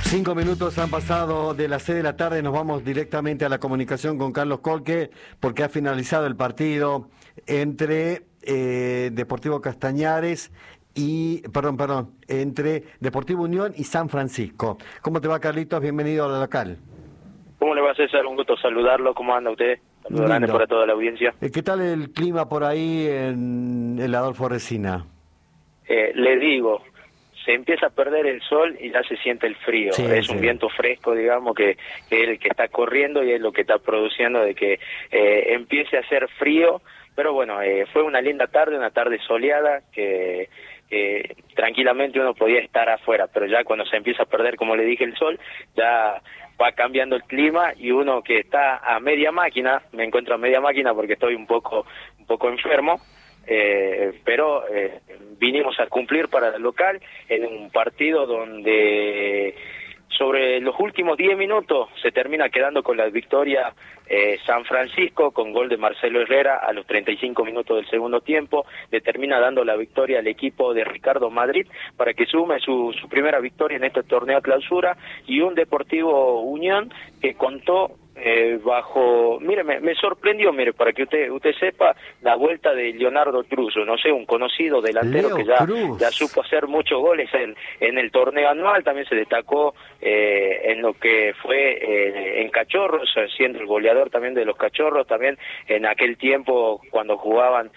5 minutos han pasado de las 6 de la tarde, nos vamos directamente a la comunicación con Carlos Colque, porque ha finalizado el partido entre Deportivo Castañares y, entre Deportivo Unión y San Francisco. ¿Cómo te va, Carlitos? Bienvenido a la local. ¿Cómo le va, César? Un gusto saludarlo. ¿Cómo anda usted? Saludos grandes para toda la audiencia. ¿Qué tal el clima por ahí en el Adolfo Resina? Le digo, se empieza a perder el sol y ya se siente el frío. Sí, es sí. Un viento fresco, digamos, que es el que está corriendo y es lo que está produciendo de que empiece a hacer frío. Pero bueno, fue una linda tarde, una tarde soleada que tranquilamente uno podía estar afuera, pero ya cuando se empieza a perder, como le dije, el sol, ya va cambiando el clima y uno que está a media máquina, me encuentro a media máquina porque estoy un poco enfermo, pero vinimos a cumplir para el local en un partido donde sobre los últimos 10 minutos se termina quedando con la victoria San Francisco con gol de Marcelo Herrera a los 35 minutos del segundo tiempo. Le termina dando la victoria al equipo de Ricardo Madrid para que sume su primera victoria en este torneo clausura, y un Deportivo Unión que contó bajo, mire, me sorprendió, mire, para que usted sepa, la vuelta de Leonardo Cruz, no sé, un conocido delantero que ya supo hacer muchos goles en el torneo anual. También se destacó en lo que fue en Cachorros, siendo el goleador también de los Cachorros, también en aquel tiempo cuando jugaban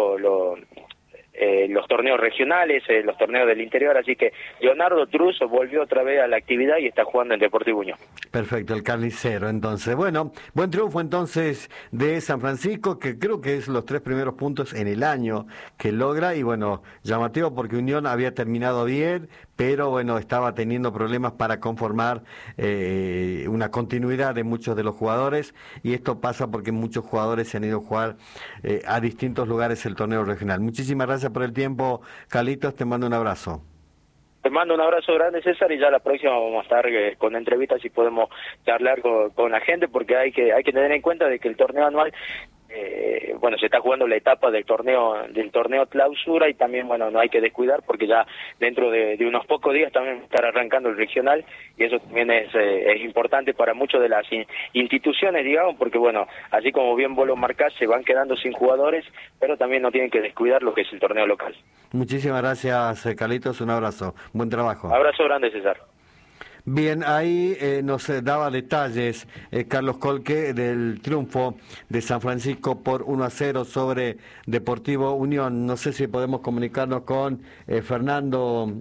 los torneos regionales, los torneos del interior. Así que Leonardo Cruz volvió otra vez a la actividad y está jugando en Deportivo Unión. Perfecto, el carnicero. Entonces, bueno, buen triunfo entonces de San Francisco, que creo que es los 3 primeros puntos en el año que logra, y bueno, llamativo porque Unión había terminado bien, pero bueno, estaba teniendo problemas para conformar una continuidad de muchos de los jugadores, y esto pasa porque muchos jugadores se han ido a jugar a distintos lugares el torneo regional. Muchísimas gracias por el tiempo, Carlitos, te mando un abrazo. Te mando un abrazo grande, César, y ya la próxima vamos a estar con entrevistas y podemos charlar con la gente, porque hay que tener en cuenta de que el torneo anual, bueno, se está jugando la etapa del torneo clausura, y también, bueno, no hay que descuidar porque ya dentro de unos pocos días también estará arrancando el regional, y eso también es importante para muchas de las instituciones, digamos, porque bueno, así como bien vos lo marcás, se van quedando sin jugadores, pero también no tienen que descuidar lo que es el torneo local. Muchísimas gracias, Carlitos, un abrazo, buen trabajo. Abrazo grande, César. Bien, ahí nos daba detalles Carlos Colque del triunfo de San Francisco por 1-0 sobre Deportivo Unión. No sé si podemos comunicarnos con Fernando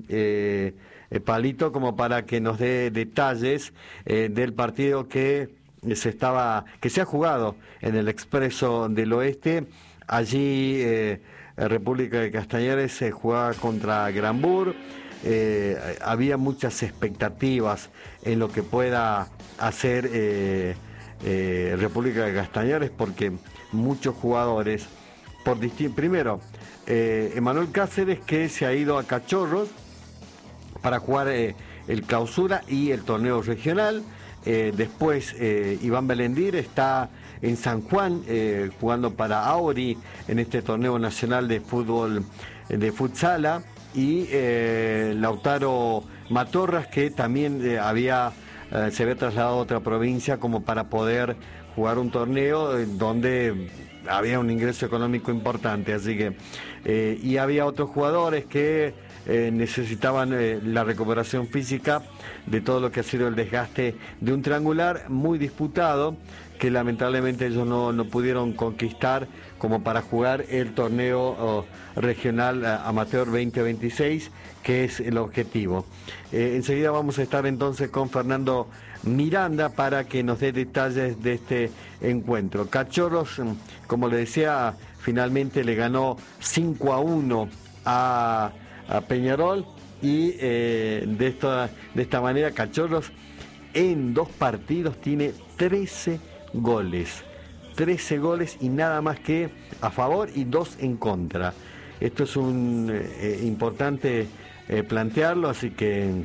Palito como para que nos dé detalles del partido que se ha jugado en el Expreso del Oeste. Allí República de Castañares se jugaba contra Granbur. Había muchas expectativas en lo que pueda hacer República de Castañares, porque muchos jugadores primero Emanuel Cáceres, que se ha ido a Cachorros para jugar el clausura y el torneo regional. Después Iván Belendir está en San Juan jugando para Auri en este torneo nacional de fútbol de futsala, y Lautaro Matorras, que también se había trasladado a otra provincia como para poder jugar un torneo donde había un ingreso económico importante. Así que y había otros jugadores que necesitaban la recuperación física de todo lo que ha sido el desgaste de un triangular muy disputado, que lamentablemente ellos no pudieron conquistar como para jugar el torneo regional amateur 2026, que es el objetivo. Enseguida vamos a estar entonces con Fernando Miranda para que nos dé detalles de este encuentro. Cachorros, como le decía, finalmente le ganó 5-1 a Peñarol, y de esta manera Cachorros en 2 partidos tiene 13 goles y nada más que a favor y 2 en contra. Esto es importante plantearlo, así que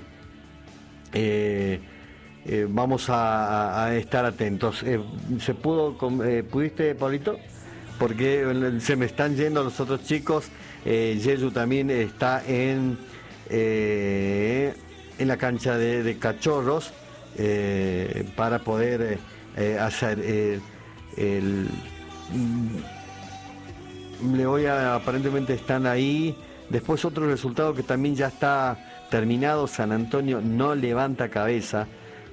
vamos a estar atentos. ¿Pudiste, Pablito? Porque se me están yendo los otros chicos. Yeyu también está en en la cancha de Cachorros para poder hacer aparentemente están ahí. Después otro resultado que también ya está terminado: San Antonio no levanta cabeza.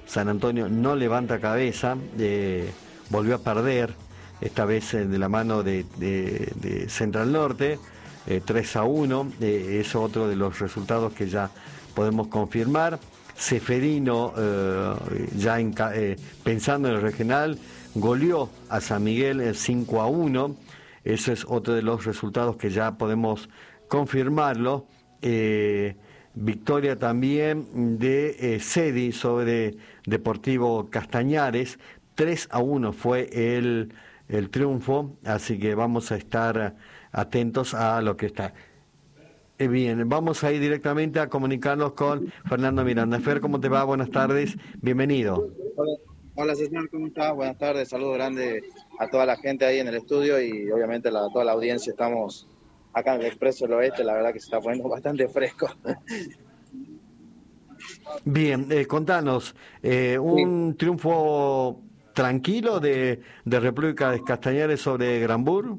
Volvió a perder, esta vez de la mano de Central Norte, 3-1. Es otro de los resultados que ya podemos confirmar. Ceferino, pensando en el regional, goleó a San Miguel 5-1. Ese es otro de los resultados que ya podemos confirmarlo. Victoria también de Cedi sobre Deportivo Castañares, 3-1 fue el triunfo, así que vamos a estar atentos a lo que está. Bien, vamos a ir directamente a comunicarnos con Fernando Miranda. Fer, ¿cómo te va? Buenas tardes, bienvenido. Hola César, ¿cómo estás? Buenas tardes, saludo grande a toda la gente ahí en el estudio y obviamente a toda la audiencia. Estamos acá en el Expreso del Oeste, la verdad que se está poniendo bastante fresco. Bien, contanos, un triunfo tranquilo de República de Castañares sobre Granbur.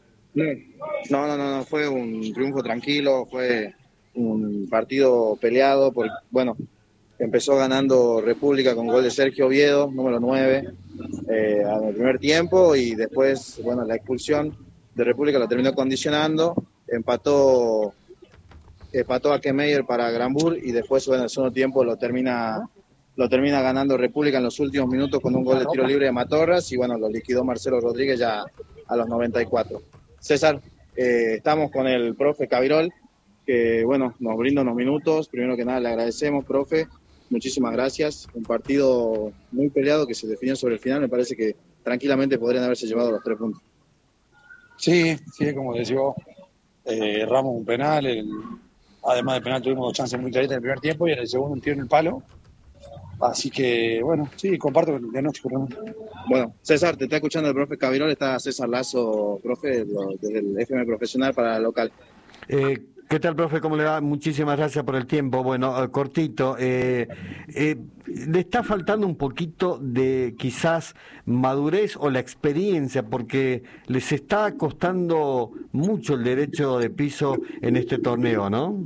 No, fue un triunfo tranquilo, fue un partido peleado, bueno, empezó ganando República con gol de Sergio Oviedo, número 9, en el primer tiempo, y después, bueno, la expulsión de República lo terminó condicionando, empató a Kemeyer para Granbur, y después, bueno, en el segundo tiempo lo termina ganando República en los últimos minutos con un gol de tiro libre de Matorras, y bueno, lo liquidó Marcelo Rodríguez ya a los 94. César, estamos con el profe Cabirol, que bueno, nos brinda unos minutos. Primero que nada le agradecemos, profe, muchísimas gracias. Un partido muy peleado que se definió sobre el final, me parece que tranquilamente podrían haberse llevado los 3 puntos. Sí, como decía vos, erramos un penal, además del penal tuvimos 2 chances muy claritas en el primer tiempo y en el segundo un tiro en el palo. Así que, bueno, sí, comparto el diagnóstico. Bueno, César, te está escuchando el profe Cabirol, está César Lazo, profe, desde el FM Profesional para el local. ¿Qué tal, profe? ¿Cómo le va? Muchísimas gracias por el tiempo. Bueno, cortito. Le está faltando un poquito de quizás madurez o la experiencia, porque les está costando mucho el derecho de piso en este torneo, ¿no?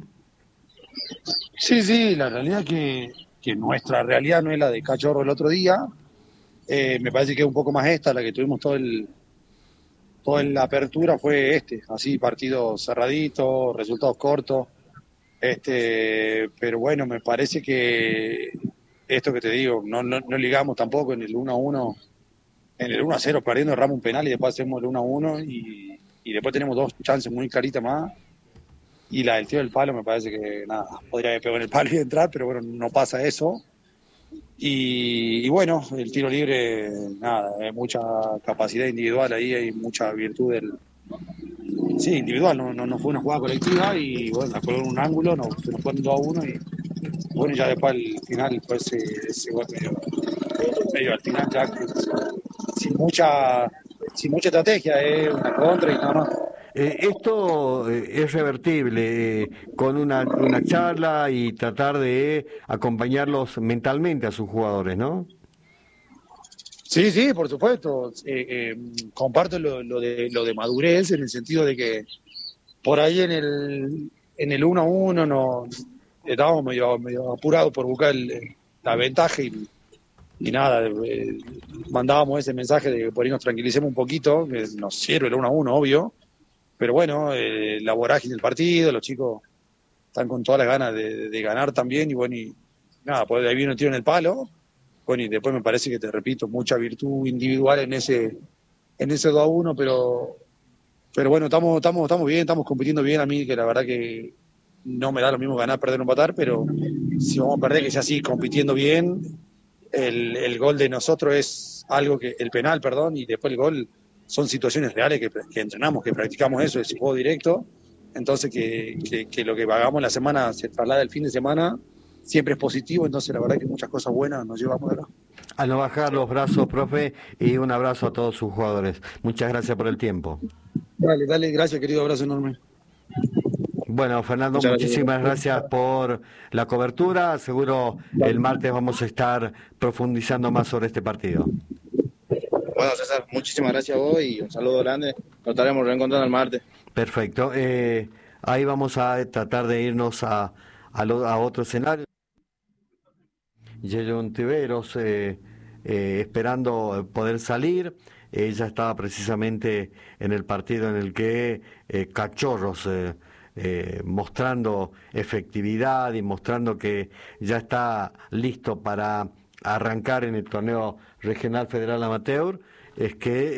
Sí, la realidad que nuestra realidad no es la de Cachorro el otro día. Me parece que es un poco más esta, la que tuvimos toda la apertura fue así, partido cerradito, resultados cortos. Pero bueno, me parece que esto que te digo, no ligamos tampoco en el 1-1, en el 1-0 perdiendo, erramos un penal y después hacemos el 1-1 y después tenemos 2 chances muy claritas más. Y la del tiro del palo me parece que, podría haber pegado en el palo y entrar, pero bueno, no pasa eso. Y bueno, el tiro libre, hay mucha capacidad individual ahí, hay mucha virtud individual, no fue una jugada colectiva y bueno, la colgó en un ángulo, se nos fueron 2-1 y bueno, ya después al final fue ese gol medio al final ya sin mucha estrategia, una contra y nada más. Esto es revertible con una charla y tratar de acompañarlos mentalmente a sus jugadores, ¿no? Sí, por supuesto. Comparto lo de madurez en el sentido de que por ahí en el 1-1 estábamos medio apurados por buscar la ventaja y mandábamos ese mensaje de que por ahí nos tranquilicemos un poquito, que nos sirve el 1-1, obvio. Pero bueno, la vorágine del partido, los chicos están con todas las ganas de ganar también, y bueno, pues ahí viene el tiro en el palo. Bueno, y después me parece que, te repito, mucha virtud individual en ese 2-1, pero bueno, estamos bien, estamos compitiendo bien. A mí, que la verdad que no me da lo mismo ganar, perder o empatar, pero si vamos a perder, que sea así, compitiendo bien. El gol de nosotros es algo el penal, y después el gol son situaciones reales que entrenamos, que practicamos eso, ese juego directo. Entonces que lo que hagamos la semana se traslada el fin de semana, siempre es positivo. Entonces la verdad que muchas cosas buenas nos llevamos de acá. A no bajar los brazos, profe, y un abrazo a todos sus jugadores. Muchas gracias por el tiempo. Dale, gracias, querido, abrazo enorme. Bueno, Fernando, Muchas muchísimas gracias. gracias por la cobertura. Seguro el martes vamos a estar profundizando más sobre este partido. Bueno, César, muchísimas gracias a vos y un saludo grande. Nos estaremos reencontrando el martes. Perfecto. Ahí vamos a tratar de irnos a otro escenario. Yeyun Tiveros esperando poder salir. Ella estaba precisamente en el partido en el que Cachorros, mostrando efectividad y mostrando que ya está listo para arrancar en el torneo regional federal amateur, es que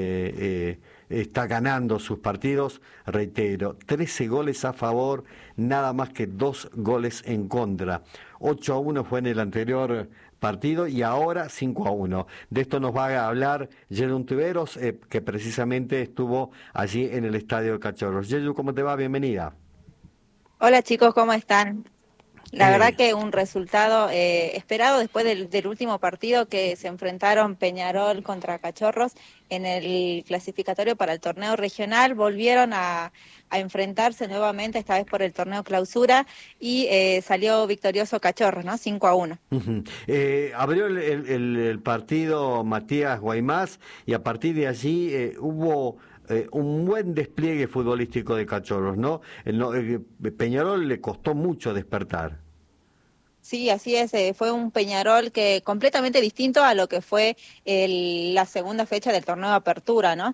está ganando sus partidos, reitero, 13 goles a favor, nada más que 2 goles en contra. 8-1 fue en el anterior partido y ahora 5-1. De esto nos va a hablar Yeyun Tiveros, que precisamente estuvo allí en el estadio de Cachorros. Yeyu, ¿cómo te va? Bienvenida. Hola chicos, ¿cómo están? La verdad Eh, que un resultado esperado después del último partido que se enfrentaron Peñarol contra Cachorros en el clasificatorio para el torneo regional. Volvieron a enfrentarse nuevamente, esta vez por el torneo clausura, y salió victorioso Cachorros, ¿no? 5-1. Ujú. Abrió el partido Matías Guaymás y a partir de allí hubo un buen despliegue futbolístico de Cachorros, ¿no? Peñarol le costó mucho despertar. Sí, así es, fue un Peñarol que completamente distinto a lo que fue la segunda fecha del torneo de apertura, ¿no?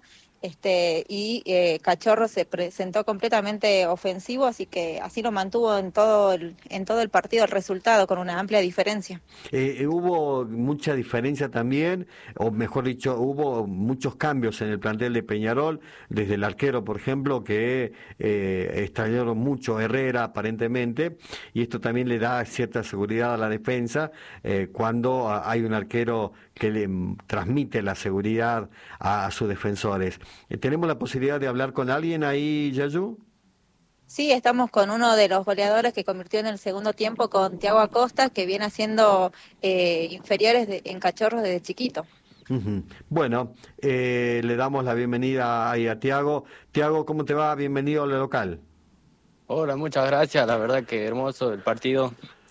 Cachorro se presentó completamente ofensivo, así que así lo mantuvo en todo el partido el resultado, con una amplia diferencia. Hubo mucha diferencia también, o mejor dicho, hubo muchos cambios en el plantel de Peñarol, desde el arquero, por ejemplo, que extrañaron mucho Herrera, aparentemente, y esto también le da cierta seguridad a la defensa cuando hay un arquero que le transmite la seguridad a sus defensores. ¿Tenemos la posibilidad de hablar con alguien ahí, Yayu? Sí, estamos con uno de los goleadores que convirtió en el segundo tiempo, con Tiago Acosta, que viene haciendo inferiores en Cachorros desde chiquito. Ujú. Bueno, le damos la bienvenida ahí a Tiago. Tiago, ¿cómo te va? Bienvenido al local. Hola, muchas gracias. La verdad que hermoso el partido.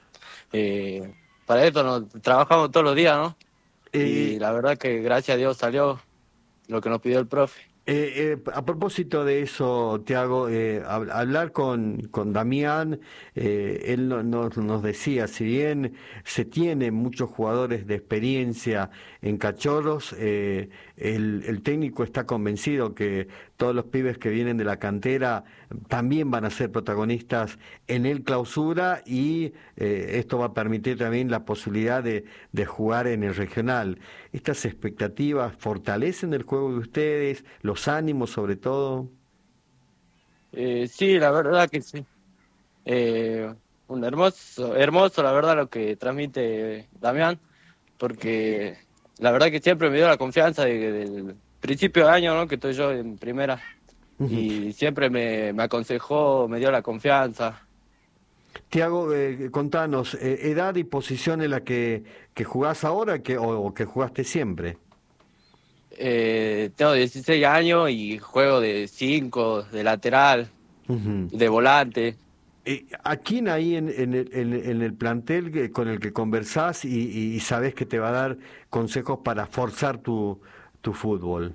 Para esto nos trabajamos todos los días, ¿no? Y Eh, la verdad que gracias a Dios salió lo que nos pidió el profe. A propósito de eso, Tiago, hablar con Damián, él nos decía, si bien se tiene muchos jugadores de experiencia en Cachorros, el técnico está convencido que todos los pibes que vienen de la cantera también van a ser protagonistas en el clausura y esto va a permitir también la posibilidad de jugar en el regional. ¿Estas expectativas fortalecen el juego de ustedes, los ánimos sobre todo? Sí, la verdad que sí. Un hermoso, la verdad, lo que transmite Damián, porque la verdad que siempre me dio la confianza del principio de año, ¿no? Que estoy yo en primera, Ujú. y siempre me aconsejó, me dio la confianza. Tiago, contanos, edad y posición en la que jugás ahora o que jugaste siempre. Tengo 16 años y juego de 5, de lateral, Ujú. de volante. ¿A quién ahí en el plantel con el que conversás y sabés que te va a dar consejos para forzar tu fútbol?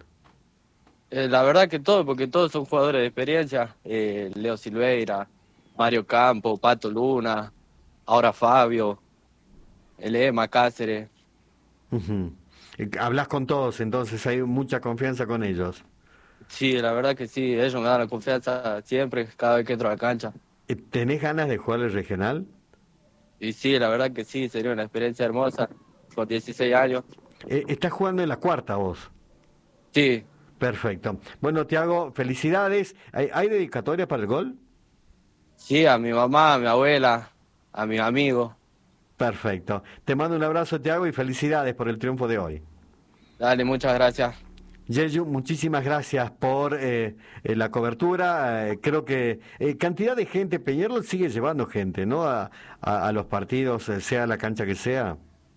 La verdad que todo, porque todos son jugadores de experiencia. Leo Silveira, Mario Campo, Pato Luna, ahora Fabio, Elema Cáceres. Ujú. Hablas con todos, entonces hay mucha confianza con ellos. Sí, la verdad que sí, ellos me dan la confianza siempre, cada vez que entro a la cancha. ¿Tenés ganas de jugar el regional? Y sí, la verdad que sí, sería una experiencia hermosa, con 16 años. Estás jugando en la cuarta vos. Sí, Perfecto. Bueno, Tiago, felicidades. ¿Hay dedicatoria para el gol? sí, a mi mamá, a mi abuela, a mis amigos. Perfecto. Te mando un abrazo, Tiago, y felicidades por el triunfo de hoy. Dale, muchas gracias. Yeyu, muchísimas gracias por la cobertura. Creo que cantidad de gente, Peñarol sigue llevando gente, ¿no? A los partidos, sea la cancha que sea.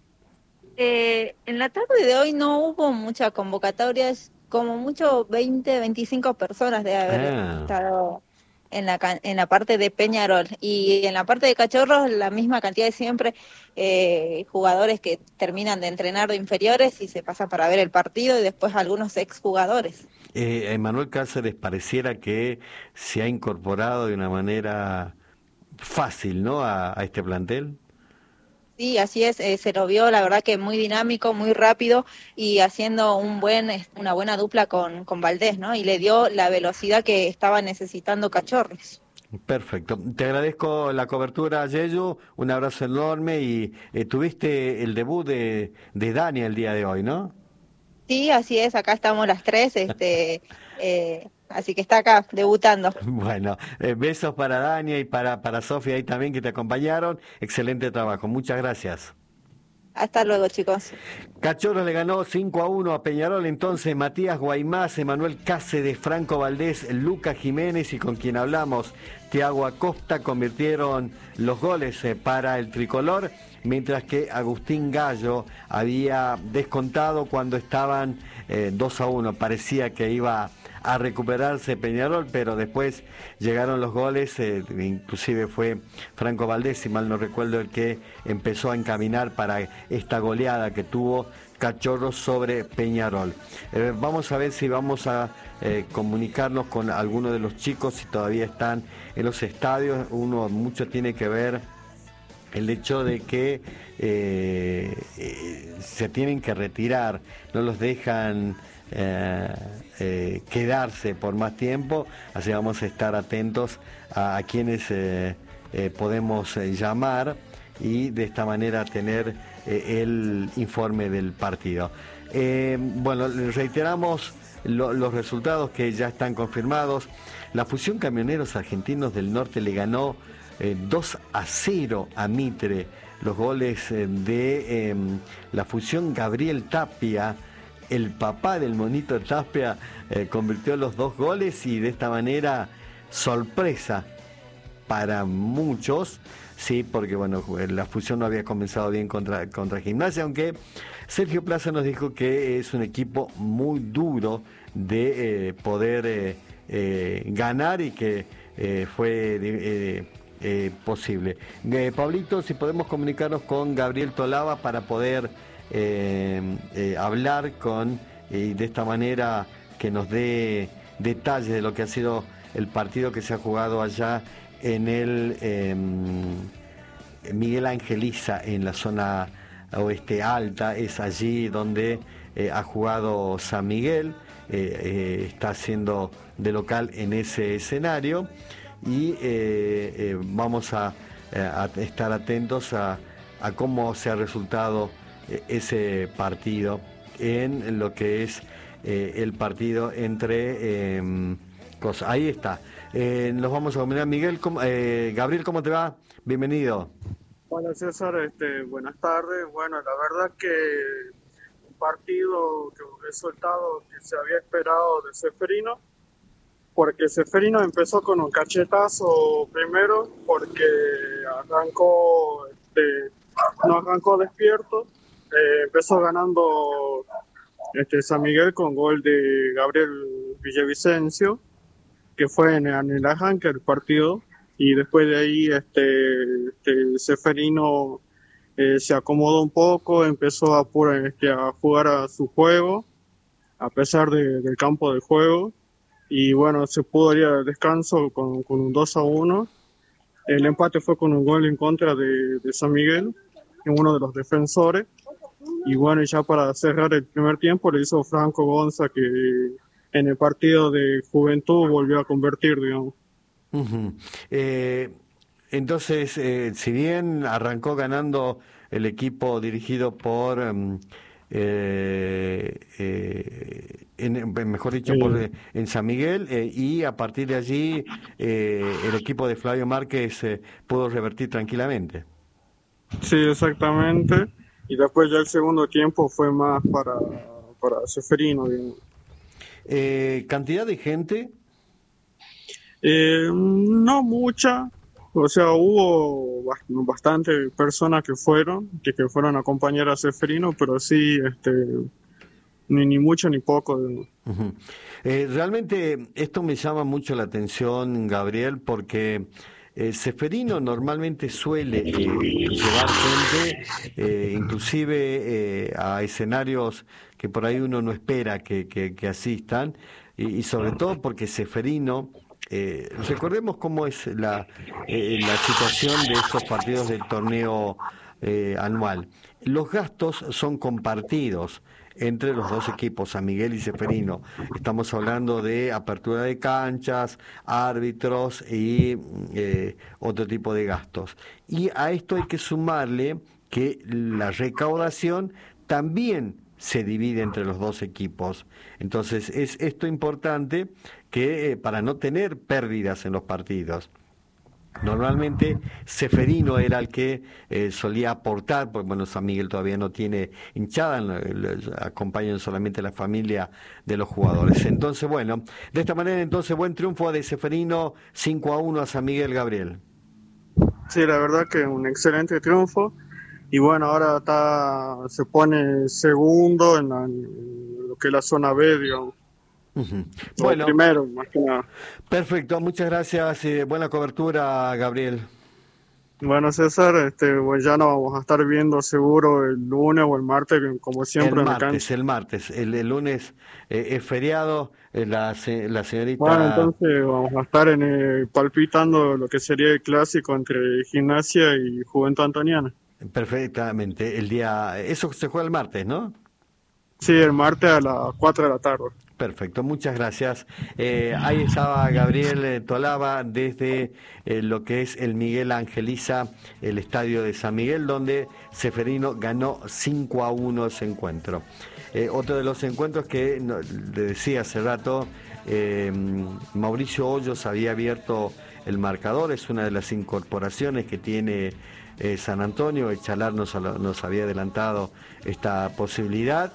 En la tarde de hoy no hubo muchas convocatorias, como mucho 20, 25 personas debe haber Ah, estado en la parte de Peñarol. Y en la parte de Cachorros, la misma cantidad de siempre, jugadores que terminan de entrenar de inferiores y se pasan para ver el partido, y después algunos exjugadores. Emanuel Cáceres pareciera que se ha incorporado de una manera fácil, ¿no?, a este plantel. Sí, así es, se lo vio, la verdad que muy dinámico, muy rápido y haciendo una buena dupla con Valdés, ¿no? Y le dio la velocidad que estaba necesitando Cachorros. Perfecto. Te agradezco la cobertura, Yeyo, un abrazo enorme y tuviste el debut de Dania el día de hoy, ¿no? Sí, así es, acá estamos las tres, así que está acá debutando. Bueno, besos para Dania y para Sofía ahí también que te acompañaron. Excelente trabajo, muchas gracias. Hasta luego, chicos. Cachorros le ganó 5-1 a Peñarol, entonces Matías Guaymás, Emanuel Cáceres, Franco Valdés, Lucas Jiménez y con quien hablamos, Thiago Acosta, convirtieron los goles para el tricolor, mientras que Agustín Gallo había descontado cuando estaban 2-1. Parecía que iba a recuperarse Peñarol, pero después llegaron los goles, inclusive fue Franco Valdés, si mal no recuerdo, el que empezó a encaminar para esta goleada que tuvo Cachorros sobre Peñarol. Vamos a ver si vamos a comunicarnos con algunos de los chicos si todavía están en los estadios. Mucho tiene que ver el hecho de que se tienen que retirar, no los dejan quedarse por más tiempo, así vamos a estar atentos a quienes podemos llamar y de esta manera tener el informe del partido. Bueno, reiteramos los resultados que ya están confirmados. La Fusión Camioneros Argentinos del Norte le ganó 2-0 a Mitre. Los goles de la Fusión, Gabriel Tapia, el papá del Monito Tapia, convirtió los 2 goles y de esta manera sorpresa para muchos, sí, porque bueno, la Fusión no había comenzado bien contra Gimnasia, aunque Sergio Plaza nos dijo que es un equipo muy duro de poder ganar y que fue posible. Pablito, si podemos comunicarnos con Gabriel Tolava para poder hablar y de esta manera que nos dé detalles de lo que ha sido el partido que se ha jugado allá en el Miguel Angeliza, en la zona oeste alta. Es allí donde ha jugado San Miguel, está haciendo de local en ese escenario y vamos a estar atentos a cómo se ha resultado ese partido en lo que es el partido entre cosas. Ahí está. Nos vamos a comunicar. Miguel, Gabriel, ¿cómo te va? Bienvenido. Hola César, buenas tardes. Bueno, la verdad que un partido, que un resultado que se había esperado de Ceferino, porque Ceferino empezó con un cachetazo primero, porque no arrancó despierto, empezó ganando San Miguel con gol de Gabriel Villavicencio, que fue en el arranque del partido, y después de ahí Ceferino se acomodó un poco, empezó a jugar a su juego, a pesar del campo de juego, y bueno, se pudo ir al descanso con un 2-1. El empate fue con un gol en contra de San Miguel, en uno de los defensores, y bueno, ya para cerrar el primer tiempo le hizo Franco Gonza, que en el partido de Juventud volvió a convertir, digamos. Uh-huh. Entonces, si bien arrancó ganando el equipo dirigido por, mejor dicho, en San Miguel, y a partir de allí el equipo de Flavio Márquez pudo revertir tranquilamente. Sí, exactamente. Y después ya el segundo tiempo fue más para Ceferino, digamos. ¿Cantidad de gente? No mucha, o sea, hubo bastantes personas que fueron a acompañar a Ceferino, pero sí, ni mucho ni poco. Ujú. Realmente esto me llama mucho la atención, Gabriel, porque Ceferino normalmente suele llevar gente, inclusive a escenarios que por ahí uno no espera que asistan, y sobre todo porque Ceferino, recordemos cómo es la situación de estos partidos del torneo anual. Los gastos son compartidos entre los dos equipos, San Miguel y Ceferino. Estamos hablando de apertura de canchas, árbitros y otro tipo de gastos. Y a esto hay que sumarle que la recaudación también se divide entre los dos equipos. Entonces es esto importante que para no tener pérdidas en los partidos. Normalmente Ceferino era el que solía aportar, porque bueno, San Miguel todavía no tiene hinchada, acompañan solamente la familia de los jugadores. Entonces, bueno, de esta manera entonces buen triunfo de Ceferino, 5-1 a San Miguel, Gabriel. Sí, la verdad que un excelente triunfo. Y bueno, ahora se pone segundo en lo que es la zona B, digamos. Uh-huh. Bueno, primero, más que nada. Perfecto, muchas gracias. Buena cobertura, Gabriel. Bueno, César, pues ya nos vamos a estar viendo seguro el lunes o el martes, como siempre. El martes. El lunes es feriado. La señorita. Bueno, entonces vamos a estar palpitando lo que sería el clásico entre Gimnasia y Juventud Antoniana. Perfectamente. Eso se juega el martes, ¿no? Sí, el martes a las 4 de la tarde. Perfecto, muchas gracias. Ahí estaba Gabriel Tolaba desde lo que es el Miguel Angeliza, el estadio de San Miguel, donde Ceferino ganó 5-1 ese encuentro. Otro de los encuentros que le decía hace rato, Mauricio Hoyos había abierto el marcador, es una de las incorporaciones que tiene San Antonio. El Chalar nos había adelantado esta posibilidad.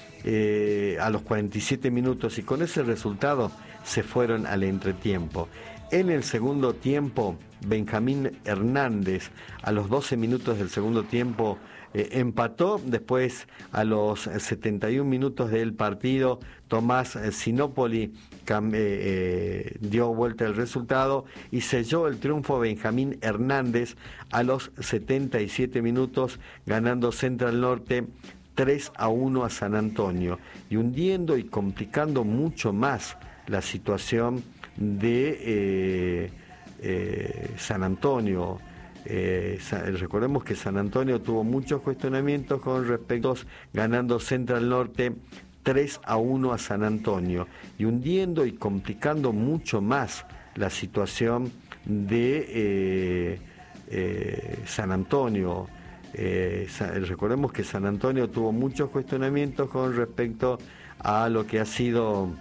A los 47 minutos, y con ese resultado se fueron al entretiempo. En el segundo tiempo, Benjamín Hernández a los 12 minutos del segundo tiempo empató. Después, a los 71 minutos del partido, Tomás Sinopoli dio vuelta el resultado y selló el triunfo Benjamín Hernández a los 77 minutos, ganando Central Norte 3-1 a San Antonio, y hundiendo y complicando mucho más la situación de San Antonio. Recordemos que San Antonio tuvo muchos cuestionamientos con respecto, ganando Central Norte 3-1 a San Antonio, y hundiendo y complicando mucho más la situación de San Antonio. Recordemos que San Antonio tuvo muchos cuestionamientos con respecto a lo que ha sido